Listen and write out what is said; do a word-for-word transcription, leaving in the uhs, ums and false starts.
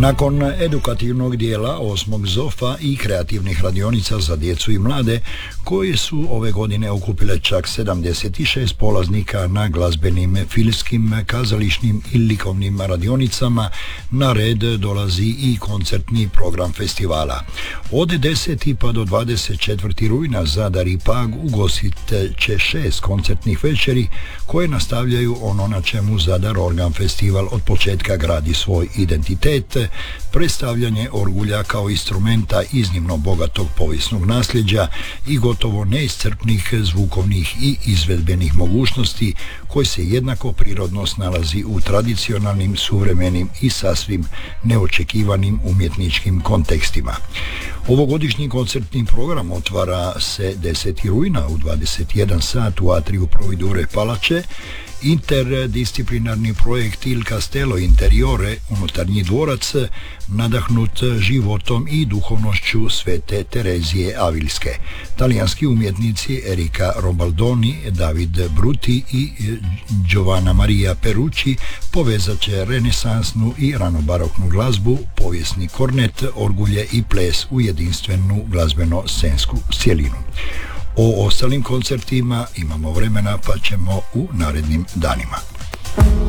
Nakon edukativnog dijela osmog zofa i kreativnih radionica za djecu i mlade, koje su ove godine okupile čak sedamdeset šest polaznika na glazbenim, filmskim, kazališnim i likovnim radionicama, na red dolazi i koncertni program festivala. Od desetog pa do dvadeset četvrtog rujna Zadar i Pag ugostit će šest koncertnih večeri koje nastavljaju ono na čemu Zadar Organ Festival od početka gradi svoj identitet, predstavljanje orgulja kao instrumenta iznimno bogatog povijesnog nasljeđa i gotovo neiscrpnih zvukovnih i izvedbenih mogućnosti koji se jednako prirodno snalazi u tradicionalnim, suvremenim i sasvim neočekivanim umjetničkim kontekstima. Ovogodišnji koncertni program otvara se desetog rujna u dvadeset jedan sat u atriju Providure Palače. Interdisciplinarni projekt Il Castello Interiore, unutarnji dvorac, nadahnut životom i duhovnošću Svete Terezije Avilske. Talijanski umjetnici Erika Robaldoni, David Bruti i Giovanna Maria Perucci povezat će renesansnu i ranobaroknu glazbu, povijesni kornet, orgulje i ples u jedinstvenu glazbeno-scensku cjelinu. O ostalim koncertima imamo vremena pa ćemo u narednim danima.